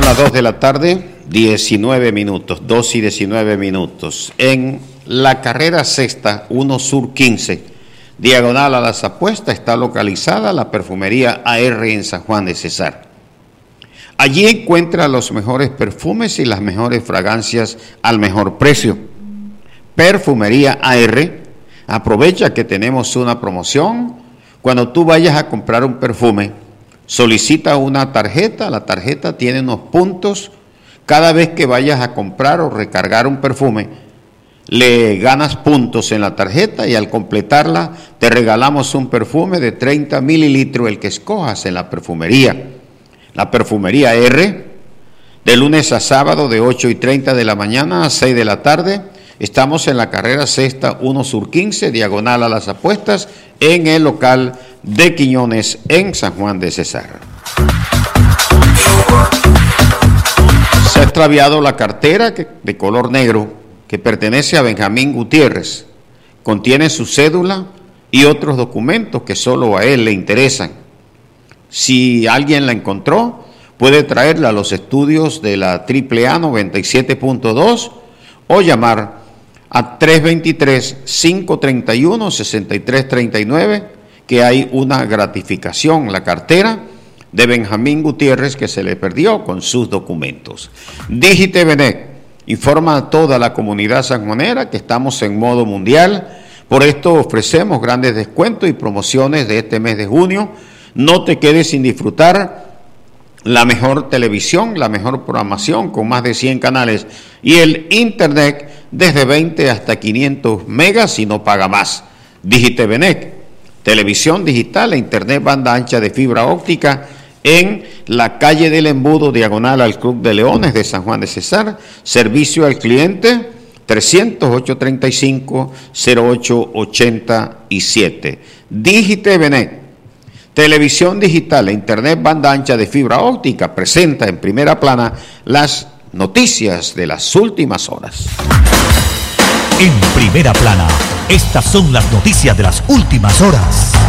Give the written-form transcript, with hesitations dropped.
las 2 de la tarde, 19 minutos, 2 y 19 minutos. En la carrera sexta, 1 Sur 15, diagonal a las apuestas, está localizada la perfumería AR en San Juan de Cesar. Allí encuentra los mejores perfumes y las mejores fragancias al mejor precio. Perfumería AR, aprovecha que tenemos una promoción. Cuando tú vayas a comprar un perfume, solicita una tarjeta, la tarjeta tiene unos puntos. Cada vez que vayas a comprar o recargar un perfume, le ganas puntos en la tarjeta y al completarla te regalamos un perfume de 30 mililitros, el que escojas en la perfumería. La perfumería R, de lunes a sábado de 8:30 de la mañana a 6 de la tarde. Estamos en la carrera sexta, 1 Sur 15, diagonal a las apuestas, en el local de Quiñones, en San Juan de Cesar. Se ha extraviado la cartera de color negro que pertenece a Benjamín Gutiérrez. Contiene su cédula y otros documentos que solo a él le interesan. Si alguien la encontró, puede traerla a los estudios de la AAA 97.2 o llamar a 323-531-6339, que hay una gratificación, la cartera de Benjamín Gutiérrez que se le perdió con sus documentos. Digitevenet informa a toda la comunidad sanjuanera que estamos en modo mundial. Por esto ofrecemos grandes descuentos y promociones de este mes de junio. No te quedes sin disfrutar la mejor televisión, la mejor programación con más de 100 canales y el internet desde 20 hasta 500 megas y no paga más. Digitevenet, televisión digital e internet banda ancha de fibra óptica en la calle del Embudo, diagonal al Club de Leones de San Juan de Cesar. Servicio al cliente 300-835-0887. Digitevenet, televisión digital e internet banda ancha de fibra óptica, presenta en primera plana las noticias de las últimas horas. En primera plana, estas son las noticias de las últimas horas.